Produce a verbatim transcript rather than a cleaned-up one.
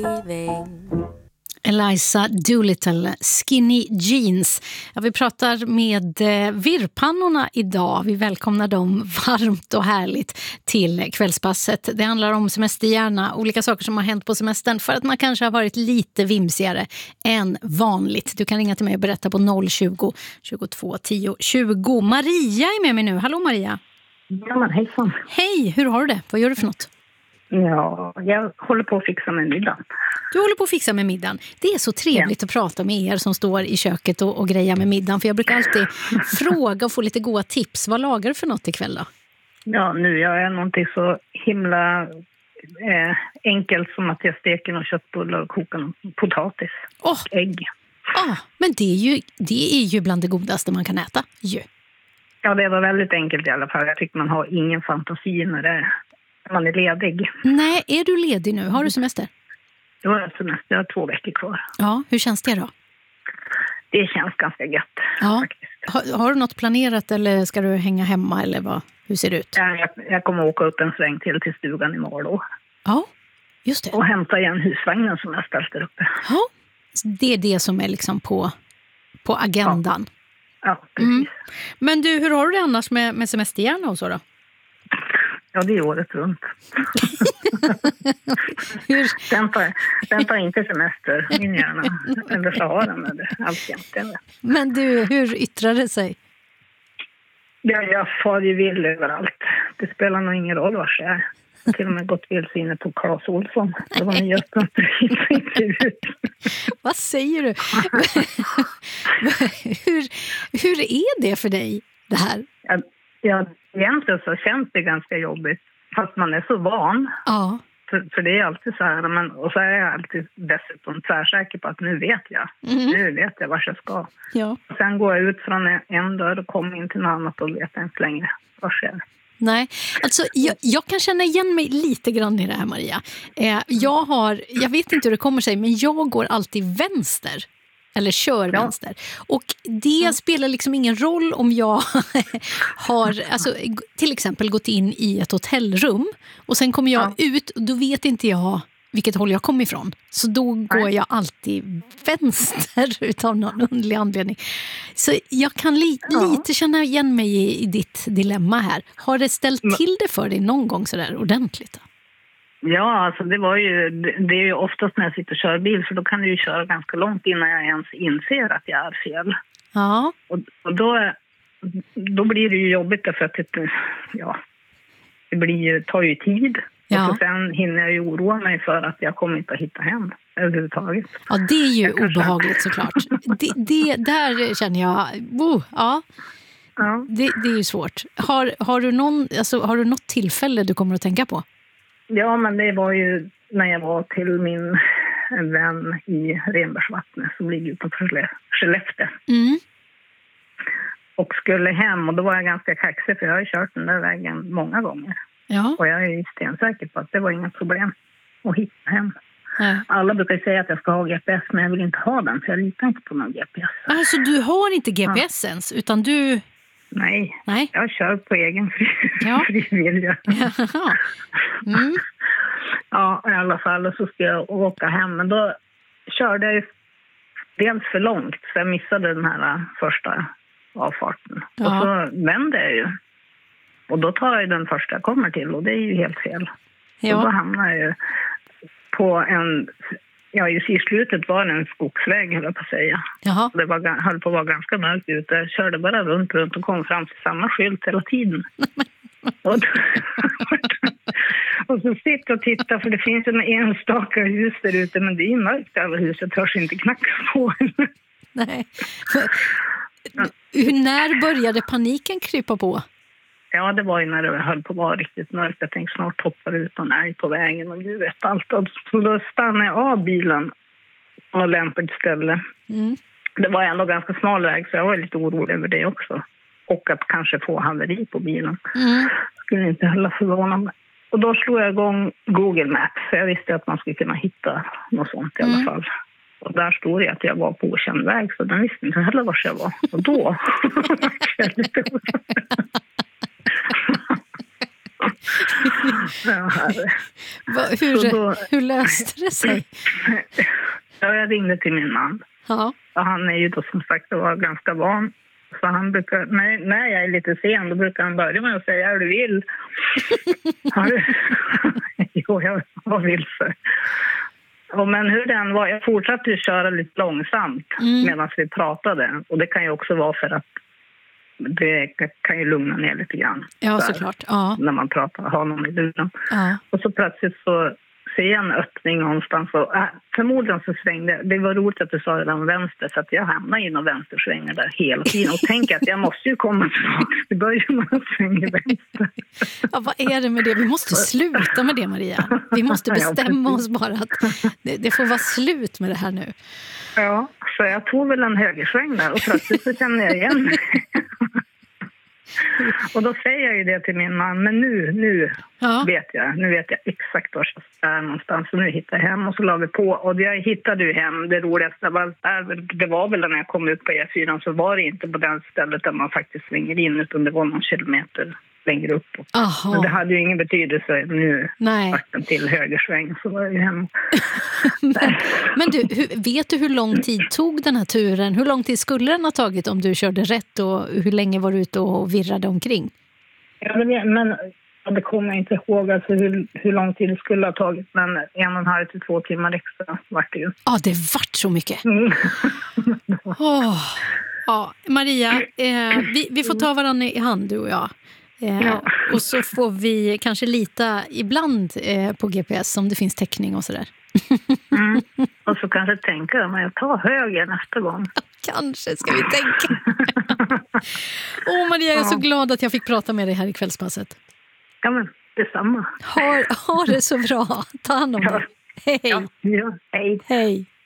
leaving. Eliza Doolittle, Skinny Jeans. Ja, vi pratar med eh, virrpannorna idag. Vi välkomnar dem varmt och härligt till kvällspasset. Det handlar om semesterhjärna, olika saker som har hänt på semestern för att man kanske har varit lite vimsigare än vanligt. Du kan ringa till mig och berätta på noll tjugo, tjugotvå, tio, tjugo. Maria är med mig nu. Hallå Maria. Ja, men hejsan. Hej, hur har du det? Vad gör du för något? Ja, jag håller på att fixa med middagen. Du håller på att fixa med middagen. Det är så trevligt ja. att prata med er som står i köket och, och grejer med middagen. För jag brukar alltid fråga och få lite goda tips. Vad lagar du för något ikväll då? Ja, nu gör jag någonting så himla eh, enkelt som att jag steker några köttbullar och kokar någon potatis och oh. ägg. Ah, men det är, ju, det är ju bland det godaste man kan äta. Ju. Ja, det var väldigt enkelt i alla fall. Jag tycker man har ingen fantasi när det, man är ledig. Nej, är du ledig nu? Har du semester? Jag har semester, jag har två veckor kvar. Ja, hur känns det då? Det känns ganska gött ja. faktiskt. Har, har du något planerat eller ska du hänga hemma eller vad? Hur ser det ut? Ja, jag, jag kommer åka upp en sväng till till stugan i Malå. Ja, just det. Och hämta igen husvagnen som jag ställt där uppe. Ja, det är det som är liksom på, på agendan. Ja, ja precis. Mm. Men du, hur har du det annars med, med semesterhjärna och så då? Ja, det är året runt. Hur? Den, tar, den tar inte semester, min hjärna. Eller så har den det alltjämt. Men du, hur yttrar det sig? Ja, jag far ju vill överallt. Det spelar nog ingen roll var jag är. Jag har till och med gått vilsinne på Claes Olsson. Det var en jätteintervju. Vad säger du? hur, hur är det för dig, det här? Ja, ja, egentligen så känns det ganska jobbigt. Fast man är så van. Ja. För, för det är alltid så här. Men, och så är jag alltid dessutom tvärsäker på att nu vet jag. Mm. Nu vet jag vart jag ska. Ja. Och sen går jag ut från en, en dörr och kommer in till något annat och vet jag inte längre vart jag är. Nej, alltså jag, jag kan känna igen mig lite grann i det här, Maria. Eh, jag har, jag vet inte hur det kommer sig, men jag går alltid vänster. Eller kör ja. vänster. Och det mm. spelar liksom ingen roll om jag har alltså, till exempel gått in i ett hotellrum. Och sen kommer jag ja. ut och då vet inte jag vilket håll jag kommer ifrån. Så då går Nej. jag alltid vänster utav någon underlig anledning. Så jag kan li- ja. lite känna igen mig i, i ditt dilemma här. Har det ställt till det för dig någon gång sådär ordentligt? Ja, alltså det var ju, det är ju oftast när jag sitter och kör bil, för då kan du ju köra ganska långt innan jag ens inser att jag är fel. Ja. Och, och då, då blir det ju jobbigt därför att det, ja, det blir ju, tar ju tid. Ja. Och så sen hinner jag ju oroa mig för att jag kommer inte att hitta hem överhuvudtaget. Ja, det är ju obehagligt såklart. det, det, där känner jag, oh, ja. Ja. Det, det är ju svårt. Har, har, du någon, alltså, har du något tillfälle du kommer att tänka på? Ja, men det var ju när jag var till min vän i Renbergsvattnet som ligger utanför Skellefteå. Mm. Och skulle hem, och då var jag ganska kaxig för jag har ju kört den där vägen många gånger. Ja. Och jag är ju stensäker på att det var inga problem att hitta hem. Ja. Alla brukar säga att jag ska ha G P S, men jag vill inte ha den för jag litar inte på någon G P S. Alltså du har inte G P S ja. ens, utan du... Nej, Nej. Jag kör på egen fri, ja. frivilliga. mm. Ja, i alla fall. Och så ska jag åka hem. Men då körde jag ju dels för långt. Så jag missade den här första avfarten. Ja. Och så vände jag ju. Och då tar jag ju den första jag kommer till. Och det är ju helt fel. Ja. Och då hamnar jag ju på en... Ja, i slutet var det en skogsväg, höll jag på att säga. Jaha. Det var, höll på att vara ganska mörkt ute. Jag körde bara runt, runt och kom fram till samma skylt hela tiden. och, och så sitter jag och tittar, för det finns en enstaka hus där ute, men det är mörkt över huset, törs inte knacka på. Nej. Hur, när började paniken krypa på? Ja, det var ju när det höll på att vara riktigt mörkt. Jag tänkte snart hoppar ut någon älg på vägen och du vet allt. Så då stannade jag av bilen på ett lämpligt ställe. Mm. Det var ändå ganska smal väg så jag var lite orolig över det också. Och att kanske få haveri på bilen. Mm. Skulle inte heller förvåna mig. Och då slog jag igång Google Maps. Så jag visste att man skulle kunna hitta något sånt i alla fall. Mm. Och där stod det att jag var på okänd väg, så den visste inte heller var jag var. Och då var jag lite orolig. Ja, Va, hur, då, hur löste det sig? Ja, jag ringde till min man. Ja. Och han är ju då som sagt var ganska van. Så han brukar, när, när jag är lite sen, då brukar han börja med att säga hur du vill. Jo, jag var vilse. Och men hur den var, jag fortsatte ju köra lite långsamt mm. medan vi pratade. Och det kan ju också vara för att det kan ju lugna ner lite grann. Ja, såklart. Ja. När man pratar, har någon i luren. Ja. Och så plötsligt så ser jag en öppning någonstans. Och, äh, förmodligen så svängde, det var roligt att du sa det där om vänster, för att jag hamnar i någon vänstersvänger där hela tiden. Och tänker att jag måste ju komma tillbaka. Det börjar man att svänga vänster. Ja, vad är det med det? Vi måste sluta med det, Maria. Vi måste bestämma oss bara att det, det får vara slut med det här nu. Ja, så jag tog väl en högersväng där och plötsligt så känner jag igen. Och då säger jag ju det till min man, men nu, nu ja. vet jag, nu vet jag exakt var jag är någonstans. Så nu hittar jag hem och så la vi på. Och jag hittade ju hem, det roligaste var, det var väl när jag kom ut på E fyra, så var det inte på den stället där man faktiskt svänger in, utan det var någon kilometer längre upp. Men det hade ju ingen betydelse nu. Nej. Fakten till högersväng, så var jag ju hem. men, men du, hur, vet du hur lång tid tog den här turen? Hur lång tid skulle den ha tagit om du körde rätt, och hur länge var du ute och virrade omkring? Ja, men, men det kommer jag inte ihåg alltså hur, hur lång tid det skulle ha tagit, men en och en halv till två timmar extra vart det ju. Ja, det vart så mycket. Mm. oh. Ja, Maria, eh, vi, vi får ta varandra i hand, du och jag. Eh, ja. Och så får vi kanske lita ibland eh, på G P S om det finns täckning och sådär. Mm. Och så kanske tänka att jag tar höger nästa gång. Kanske ska vi tänka. Åh oh, Maria, jag är ja. så glad att jag fick prata med dig här i kvällspasset. Ja, men detsamma. Ha, ha det så bra. Ta hand om dig. Ja. Hej. Ja. Ja. Hej. Hej.